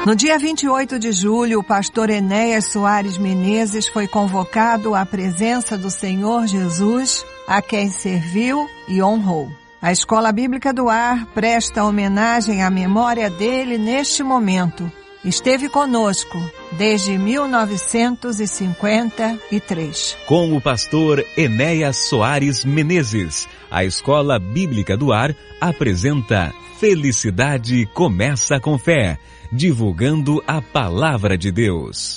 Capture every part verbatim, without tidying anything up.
No dia vinte e oito de julho, o pastor Enéas Soares Menezes foi convocado à presença do Senhor Jesus, a quem serviu e honrou. A Escola Bíblica do Ar presta homenagem à memória dele neste momento. Esteve conosco desde mil novecentos e cinquenta e três. Com o pastor Enéas Soares Menezes, a Escola Bíblica do Ar apresenta Felicidade Começa com Fé, divulgando a Palavra de Deus.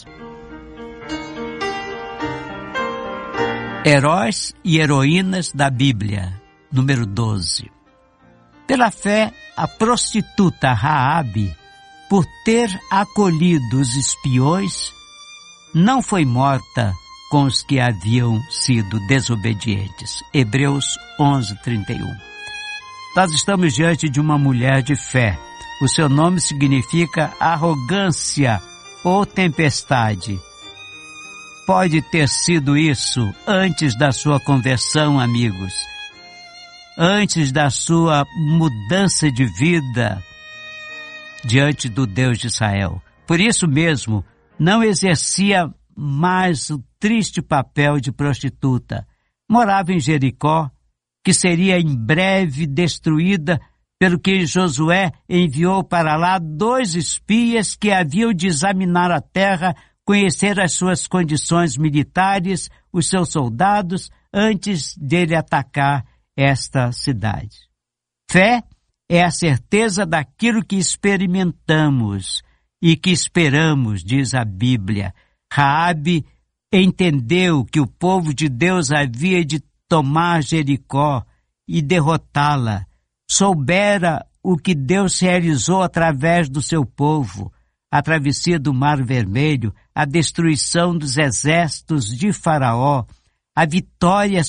Heróis e heroínas da Bíblia, número doze. Pela fé, a prostituta Raabe, por ter acolhido os espiões, não foi morta com os que haviam sido desobedientes. Hebreus onze, trinta e um. Nós estamos diante de uma mulher de fé. O seu nome significa arrogância ou tempestade. Pode ter sido isso antes da sua conversão, amigos. Antes da sua mudança de vida diante do Deus de Israel. Por isso mesmo, não exercia mais o triste papel de prostituta. Morava em Jericó, que seria em breve destruída, pelo que Josué enviou para lá dois espias que haviam de examinar a terra, conhecer as suas condições militares, os seus soldados, antes dele atacar esta cidade. Fé é a certeza daquilo que experimentamos e que esperamos, diz a Bíblia. Raabe entendeu que o povo de Deus havia de tomar Jericó e derrotá-la. Soubera o que Deus realizou através do seu povo, a travessia do Mar Vermelho, a destruição dos exércitos de Faraó, a vitória